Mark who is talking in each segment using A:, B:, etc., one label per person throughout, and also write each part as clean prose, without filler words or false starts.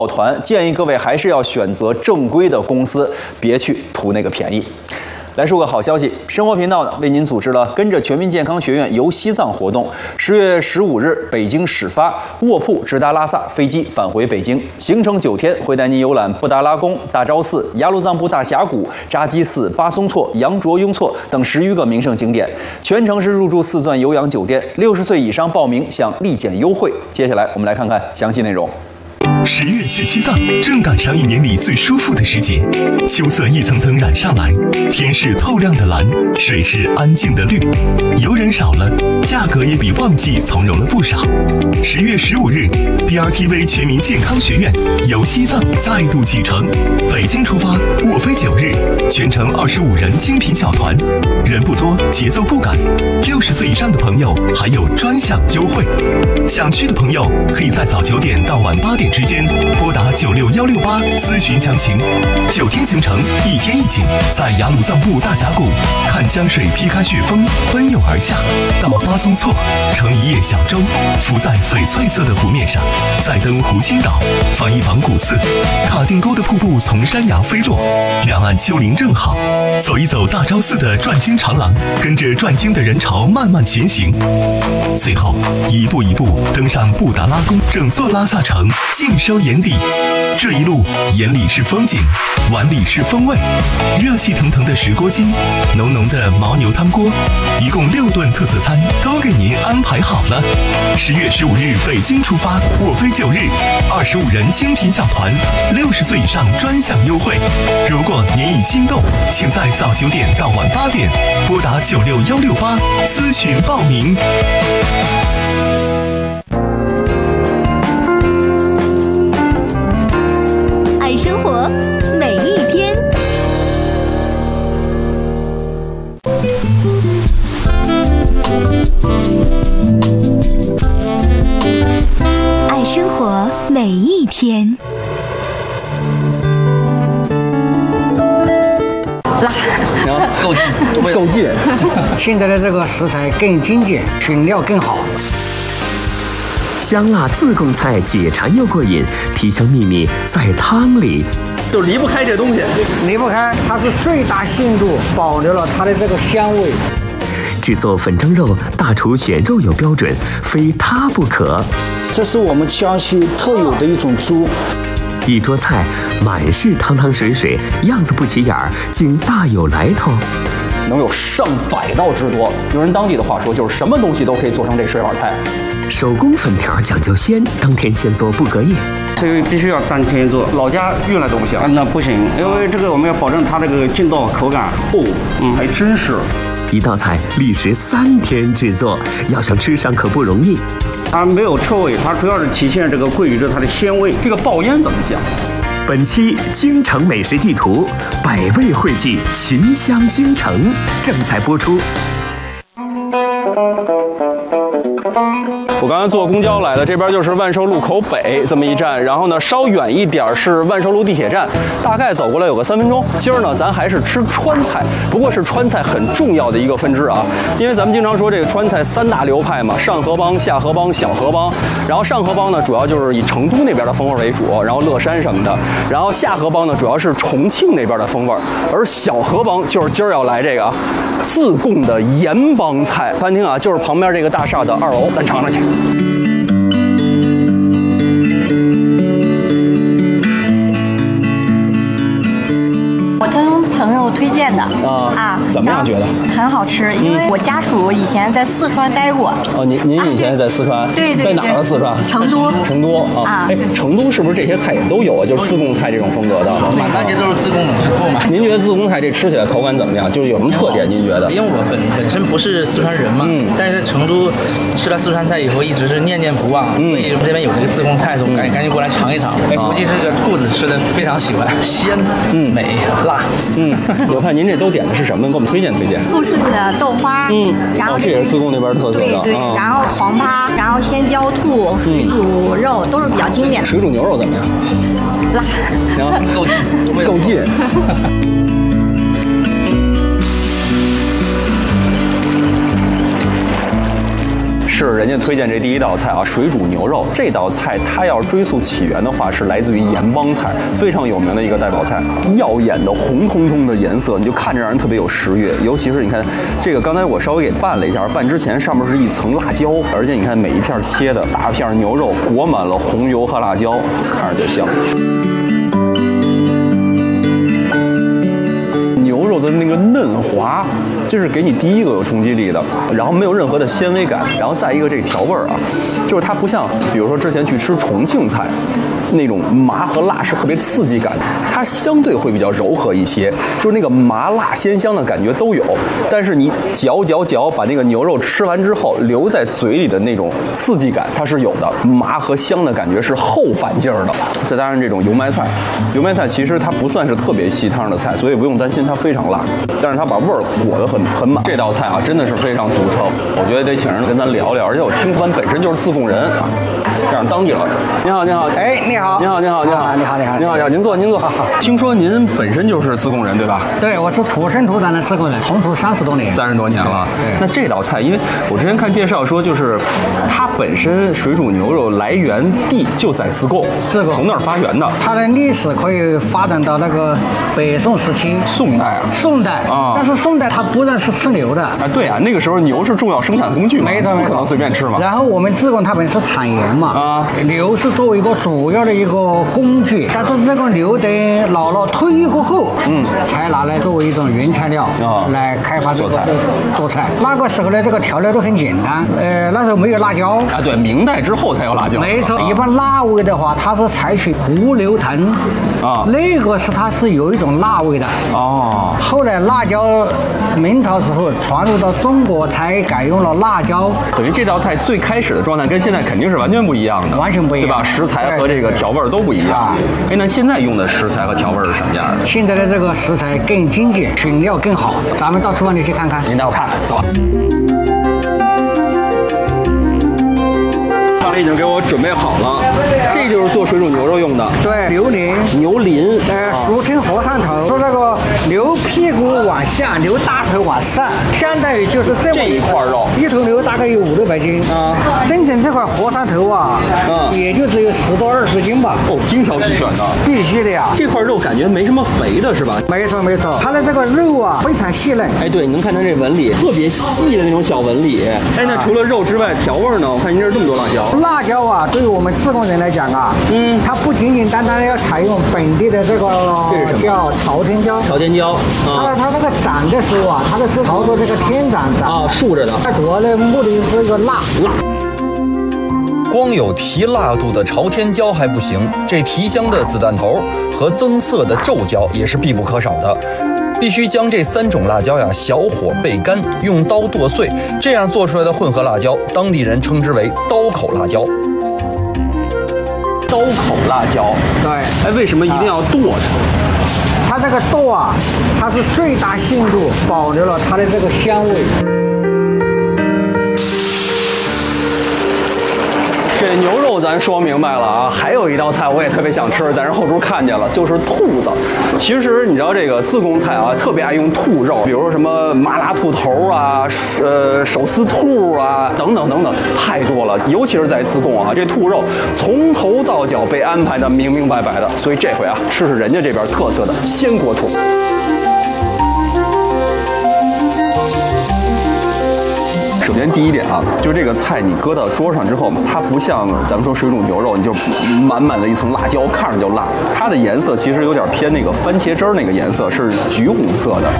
A: 团，建议各位还是要选择正规的公司，别去图那个便宜。来说个好消息，生活频道呢为您组织了跟着全民健康学院游西藏活动。10月15日北京始发，卧铺直达拉萨，飞机返回北京，行程9天，会带您游览布达拉宫、大昭寺、雅鲁藏布大峡谷、扎基寺、巴松措、羊卓雍措等10余个名胜景点，全程是入住4钻有氧酒店，60岁以上报名享立减优惠。接下来我们来看看详细内容。
B: 10月去西藏，正赶上1年里最舒服的时节。秋色一层层染上来，天是透亮的蓝，水是安静的绿，游人少了，价格也比旺季从容了不少。10月15日 ，BRTV 全民健康学院游西藏再度启程，北京出发，卧飞9日，全程25人精品小团，人不多，节奏不赶。60岁以上的朋友还有专享优惠，想去的朋友可以在早9点到晚8点之间拨打96168咨询详情。9天行程，1天1景，在雅鲁藏布大峡谷看江水劈开雪峰奔涌而下，到巴松措乘1叶小舟，浮在翡翠色的湖面上，再登湖心岛，访一访古寺，卡定沟的瀑布从山崖飞落，两岸丘陵正好，走一走大昭寺的转经长廊，跟着转经的人潮慢慢前行，最后一步一步登上布达拉宫，整座拉萨城尽收眼底。这一路眼里是风景，碗里是风味，热气腾腾的石锅鸡，浓浓的牦牛汤锅，一共6顿特色餐都给您安排好了。10月15日北京出发，卧飞9日，25人精品小团，60岁以上专享优惠。如果您已心动，请在早9点到晚8点拨打96168咨询报名。
C: 爱生活，每一天。爱生活，每一天。
A: 够劲。
D: 现在的这个食材更精简，选料更好。
E: 香辣自贡菜解馋又过瘾，提香秘密在汤里，
A: 就离不开这东西，
D: 离不开，它是最大限度保留了它的这个香味。
E: 制作粉蒸肉，大厨选肉有标准，非它不可。
D: 这是我们江西特有的一种猪。
E: 一桌菜满是汤汤水水，样子不起眼儿，竟大有来头。
A: 能有上百道之多。有人当地的话说，就是什么东西都可以做成这水碗菜。
E: 手工粉条讲究鲜，当天现做不隔夜。
F: 这个必须要当天做，老家运来东西啊，那不行，因为这个我们要保证它这个劲道口感。
A: 还真是。
E: 一道菜历时3天制作，要想吃上可不容易。
F: 它没有臭味，它主要是体现这个桂鱼的它的鲜味。
A: 这个爆烟怎么讲？
E: 本期京城美食地图，百味汇聚，寻香京城，正在播出。
A: 我刚才坐公交来的，这边就是万寿路口北这么一站，然后呢稍远一点是万寿路地铁站，大概走过来有个3分钟。今儿呢咱还是吃川菜，不过是川菜很重要的一个分支啊，因为咱们经常说这个川菜3大流派嘛，上河帮、下河帮、小河帮。然后上河帮呢主要就是以成都那边的风味为主，然后乐山什么的。然后下河帮呢主要是重庆那边的风味，而小河帮就是今儿要来这个自贡的盐帮菜餐厅啊，就是旁边这个大厦的2楼，咱尝尝去。
G: 我听朋友推荐的
A: 怎么样觉得？
G: 很好吃，因为我家属以前在四川待过。
A: 哦，您以前是在四川？
G: 对，
A: 在哪儿的四川？
G: 成都。
A: 成都啊，哎，成都是不是这些菜也都有啊？就是自贡菜这种风格的，
H: 满大街都是自贡之后嘛。
A: 您觉得自贡菜这吃起来口感怎么样？就是有什么特点？您觉得？
H: 因为我本身不是四川人嘛，但是在成都吃了四川菜以后，一直是念念不忘，所以这边有这个自贡菜，我赶紧过来尝一尝。估计这个兔子吃的非常喜欢，鲜、美、辣。
A: 我看您这都点的是什么？给我们推荐推荐。
G: 富顺的豆花，然后
A: 这也是自贡那边特色的。
G: 对，然后黄趴，然后鲜椒兔、水煮肉都是比较经典的。
A: 水煮牛肉怎么样？
G: 辣，
A: 够劲。 是人家推荐这第一道菜啊，水煮牛肉。这道菜它要追溯起源的话，是来自于盐帮菜，非常有名的一个代表菜。耀眼的红彤彤的颜色，你就看着让人特别有食欲。尤其是你看这个，刚才我稍微给拌了一下，拌之前上面是一层辣椒，而且你看每一片切的大片牛肉裹满了红油和辣椒，看着就香。牛肉的那个嫩滑，这是给你第一个有冲击力的，然后没有任何的纤维感，然后再一个这个调味儿啊，就是它不像比如说之前去吃重庆菜。那种麻和辣是特别刺激感，它相对会比较柔和一些，就是那个麻辣鲜香的感觉都有，但是你嚼，把那个牛肉吃完之后留在嘴里的那种刺激感它是有的，麻和香的感觉是后反劲儿的。再加上这种油麦菜，油麦菜其实它不算是特别细汤的菜，所以不用担心它非常辣，但是它把味儿裹得很满。这道菜啊真的是非常独特，我觉得得请人跟咱聊聊，而且我听他们本身就是自贡人啊，这样当地人。您好，
D: 哎，你好，
A: 你好，您坐。听说您本身就是自贡人，对吧？
D: 对，我是土生土长的自贡人，从土30多年。
A: 30多年了。对。那这道菜，因为我之前看介绍说，就是它本身水煮牛肉来源地就在自贡，从那儿发源的。
D: 它的历史可以发展到那个北宋时期，
A: 宋代啊。
D: 但是宋代它不让是吃牛的。
A: 啊，对啊，那个时候牛是重要生产工具嘛，
D: 没错，
A: 不可能随便吃嘛。
D: 然后我们自贡它本身是产盐嘛，啊，牛是作为一个主要的一个工具，但是这个牛等老了退役过后，才拿来作为一种原材料来开发这个做菜。那个时候呢，这个调料都很简单，那时候没有辣椒
A: 啊，对，明代之后才有辣椒。
D: 没错，一般辣味的话，它是采取胡榴藤啊，那个是它是有一种辣味的哦。后来辣椒明朝时候传入到中国，才改用了辣椒。
A: 等于这道菜最开始的状态跟现在肯定是完全不一样的，
D: 完全不一样，
A: 对吧？食材和这个调味都不一样。哎，那现在用的食材和调味是什么样的？
D: 现在的这个食材更精简，选料更好。咱们到厨房里去看看。
A: 您带我看，走。他已经给我准备好了，这就是做水煮牛肉用的。
D: 对，牛鳞，俗称和尚头，是这个牛屁股往下，牛大腿往上，相当于就是这么
A: 一块肉，
D: 一头牛大概有500-600斤啊。真正这块和尚头啊，也就只有10到20斤吧。
A: 哦，精挑细选的，
D: 必须的呀。
A: 这块肉感觉没什么肥的是吧？
D: 没错，它的这个肉啊非常细嫩。
A: 哎，对，你能看它这纹理，特别细的那种小纹理。哎，那除了肉之外，调味呢？我看您这这么多辣椒。
D: 辣椒啊，对于我们自贡人来讲啊，它不仅仅单单要采用本地的这个叫朝天椒，它这个长的时候啊，它的是朝着这个天长啊，
A: 竖着的。
D: 它主要的目的是一个辣。
I: 光有提辣度的朝天椒还不行，这提香的子弹头和增色的皱椒也是必不可少的。必须将这3种辣椒呀小火焙干，用刀剁碎，这样做出来的混合辣椒，当地人称之为刀口辣椒。
A: 刀口辣椒，
D: 对，
A: 哎，为什么一定要剁呢？
D: 它这个剁啊，它是最大限度保留了它的这个香味。
A: 这牛肉咱说明白了啊，还有一道菜我也特别想吃，在这后厨看见了，就是兔子。其实你知道这个自贡菜啊，特别爱用兔肉，比如说什么麻辣兔头啊，手撕兔啊，等等，太多了。尤其是在自贡啊，这兔肉从头到脚被安排的明明白白的，所以这回啊，试试人家这边特色的鲜锅兔。首先第一点啊，就这个菜你搁到桌上之后，它不像咱们说水煮牛肉，你就满满的一层辣椒，看着就辣。它的颜色其实有点偏那个番茄汁儿那个颜色，是橘红色的。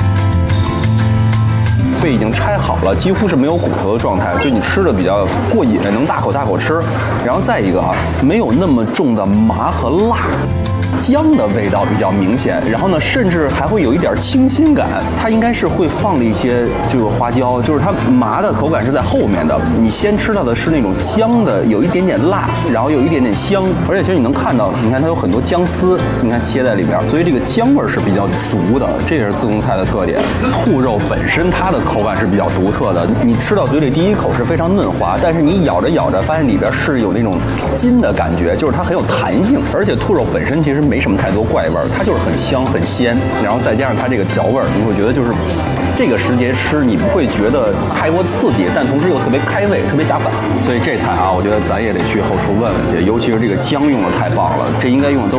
A: 被已经拆好了，几乎是没有骨头的状态，就你吃的比较过瘾，能大口吃。然后再一个啊，没有那么重的麻和辣。姜的味道比较明显，然后呢，甚至还会有一点清新感。它应该是会放了一些这个花椒，就是它麻的口感是在后面的。你先吃到的是那种姜的，有一点点辣，然后有一点点香，而且其实你能看到，你看它有很多姜丝，你看切在里边，所以这个姜味是比较足的，这也是自贡菜的特点。兔肉本身它的口感是比较独特的，你吃到嘴里第一口是非常嫩滑，但是你咬着发现里边是有那种筋的感觉，就是它很有弹性，而且兔肉本身其实没什么太多怪味儿，它就是很香很鲜，然后再加上它这个调味儿，你会觉得就是这个时节吃你不会觉得太过刺激，但同时又特别开胃，特别下饭。所以这菜啊，我觉得咱也得去后厨问问去，尤其是这个姜用的太棒了，这应该用的都是